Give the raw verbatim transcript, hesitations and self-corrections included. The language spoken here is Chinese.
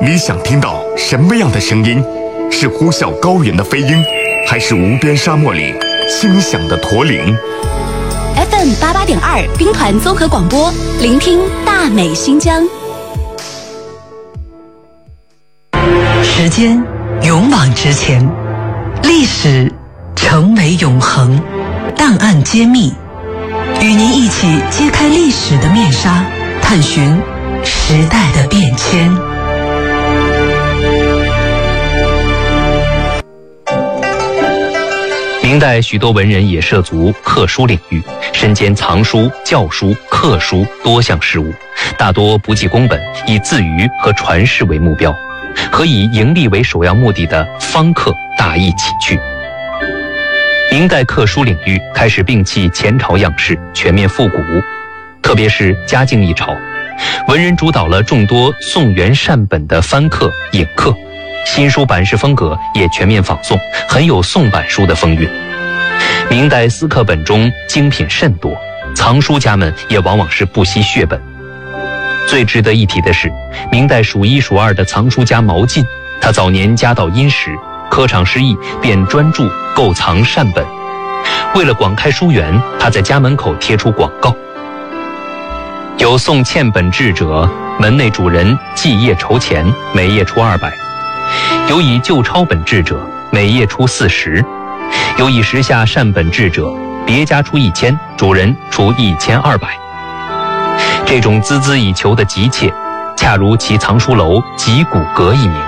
你想听到什么样的声音？是呼啸高原的飞鹰，还是无边沙漠里轻响的驼铃 ？F M 八八点二兵团综合广播，聆听大美新疆。 时间勇往直前，历史成为永恒，档案揭秘，与您一起揭开历史的面纱，探寻时代的变迁。 明代许多文人也涉足刻书领域，身兼藏书、教书、刻书多项事务，大多不计工本，以自娱和传世为目标，和以盈利为首要目的的方刻大一起去。明代刻书领域开始摒弃前朝样式，全面复古，特别是嘉靖一朝，文人主导了众多宋元善本的翻刻、影刻，新书版式风格也全面仿宋，很有宋版书的风韵。明代私刻本中精品甚多，藏书家们也往往是不惜血本。最值得一提的是，明代数一数二的藏书家毛晋，他早年家道殷实，科场失意，便专注购藏善本。为了广开书源，他在家门口贴出广告：有送欠本制者，门内主人计页筹钱，每页出二百；有以旧抄本制者，每页出四十；有以时下善本制者，别家出一千，主人出一千二百。这种孜孜以求的急切，恰如其藏书楼集古阁一名。